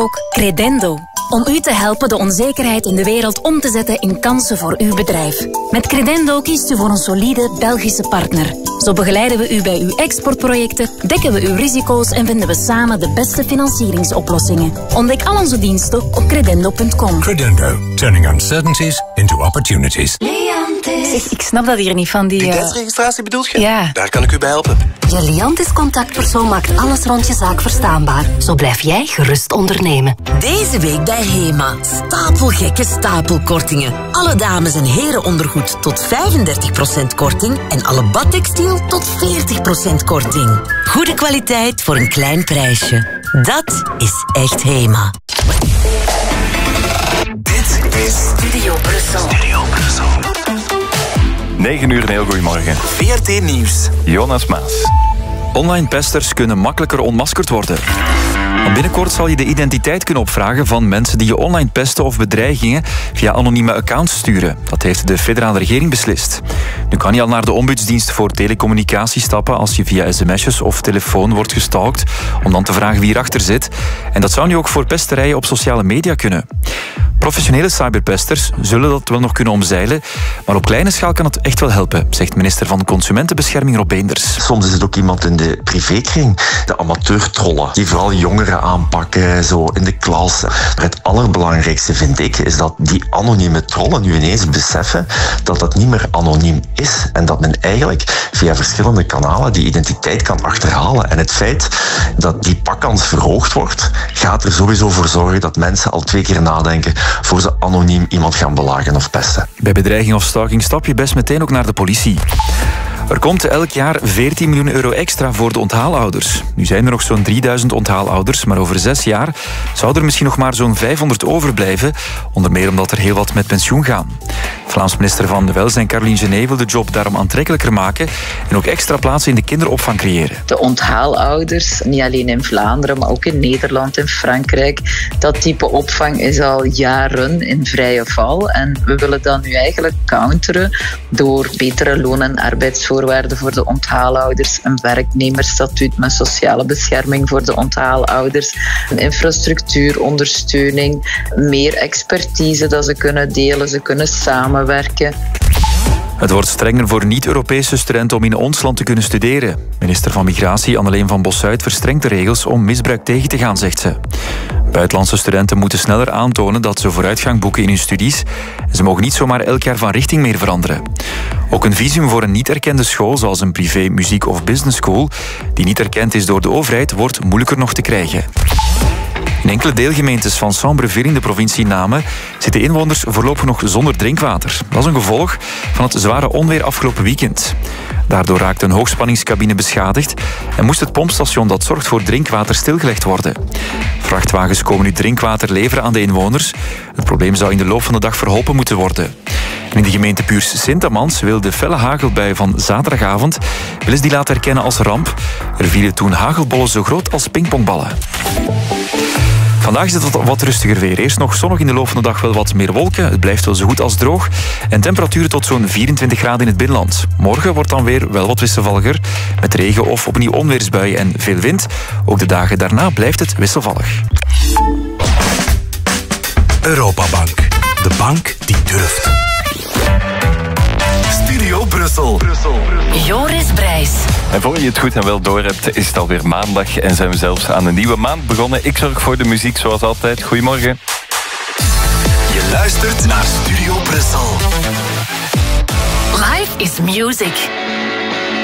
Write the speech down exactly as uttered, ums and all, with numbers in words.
ook Credendo. Om u te helpen de onzekerheid in de wereld om te zetten in kansen voor uw bedrijf. Met Credendo kiest u voor een solide Belgische partner. Zo begeleiden we u bij uw exportprojecten, dekken we uw risico's en vinden we samen de beste financieringsoplossingen. Ontdek al onze diensten op credendo punt com. Credendo, turning uncertainties into opportunities. Zeg, ik snap dat hier niet van die... Identiteitsregistratie bedoelt je? Ja. Daar kan ik u bij helpen. Je Liantis contactpersoon maakt alles rond je zaak verstaanbaar. Zo blijf jij gerust ondernemen. Deze week bij HEMA. Stapelgekke stapelkortingen. Alle dames- en herenondergoed tot vijfendertig procent korting. En alle badtextiel tot veertig procent korting. Goede kwaliteit voor een klein prijsje. Dat is echt HEMA. Dit is Studio Brussel. Studio Brussel. negen uur, een heel goeiemorgen. V R T Nieuws. Jonas Maas. Online pesters kunnen makkelijker ontmaskerd worden. Want binnenkort zal je de identiteit kunnen opvragen van mensen die je online pesten of bedreigingen via anonieme accounts sturen. Dat heeft de federale regering beslist. Nu kan je al naar de ombudsdienst voor telecommunicatie stappen als je via sms'jes of telefoon wordt gestalkt, om dan te vragen wie erachter zit. En dat zou nu ook voor pesterijen op sociale media kunnen. Professionele cyberpesters zullen dat wel nog kunnen omzeilen, maar op kleine schaal kan het echt wel helpen, zegt minister van Consumentenbescherming Rob Beenders. Soms is het ook iemand in de privékring, de amateurtrollen, die vooral jongeren aanpakken, zo in de klas. Maar het allerbelangrijkste vind ik, is dat die anonieme trollen nu ineens beseffen dat dat niet meer anoniem is en dat men eigenlijk via verschillende kanalen die identiteit kan achterhalen. En het feit dat die pakkans verhoogd wordt, gaat er sowieso voor zorgen dat mensen al twee keer nadenken voor ze anoniem iemand gaan belagen of pesten. Bij bedreiging of stalking stap je best meteen ook naar de politie. Er komt elk jaar veertien miljoen euro extra voor de onthaalouders. Nu zijn er nog zo'n drieduizend onthaalouders, maar over zes jaar zou er misschien nog maar zo'n vijfhonderd overblijven, onder meer omdat er heel wat met pensioen gaan. Vlaams minister van Welzijn Caroline Genet wil de job daarom aantrekkelijker maken en ook extra plaatsen in de kinderopvang creëren. De onthaalouders, niet alleen in Vlaanderen, maar ook in Nederland en Frankrijk, dat type opvang is al jaren in vrije val. En we willen dat nu eigenlijk counteren door betere loon- en arbeidsvoorwaarden voor de onthaalouders, een werknemersstatuut met sociale bescherming voor de onthaalouders, een infrastructuurondersteuning, meer expertise dat ze kunnen delen, ze kunnen samenwerken. Het wordt strenger voor niet-Europese studenten om in ons land te kunnen studeren. Minister van Migratie Anneleen van Bossuit verstrengt de regels om misbruik tegen te gaan, zegt ze. Buitenlandse studenten moeten sneller aantonen dat ze vooruitgang boeken in hun studies. Ze mogen niet zomaar elk jaar van richting meer veranderen. Ook een visum voor een niet erkende school, zoals een privé, muziek of business school, die niet erkend is door de overheid, wordt moeilijker nog te krijgen. In enkele deelgemeentes van Sambreville in de provincie Namen zitten inwoners voorlopig nog zonder drinkwater. Dat is een gevolg van het zware onweer afgelopen weekend. Daardoor raakte een hoogspanningscabine beschadigd en moest het pompstation dat zorgt voor drinkwater stilgelegd worden. Vrachtwagens komen nu drinkwater leveren aan de inwoners. Het probleem zou in de loop van de dag verholpen moeten worden. En in de gemeente Puurs-Sint-Amans wil de felle hagelbui van zaterdagavond wel eens die laten herkennen als ramp. Er vielen toen hagelbollen zo groot als pingpongballen. Vandaag is het wat rustiger weer. Eerst nog zonnig, in de loop van de dag wel wat meer wolken. Het blijft wel zo goed als droog. En temperaturen tot zo'n vierentwintig graden in het binnenland. Morgen wordt dan weer wel wat wisselvalliger. Met regen of opnieuw onweersbuien en veel wind. Ook de dagen daarna blijft het wisselvallig. Europabank. De bank die durft. Studio Brussel. Brussel. Joris Brijs. En voor je het goed en wel door hebt, is het alweer maandag en zijn we zelfs aan een nieuwe maand begonnen. Ik zorg voor de muziek zoals altijd. Goedemorgen. Je luistert naar Studio Brussel. Life is music.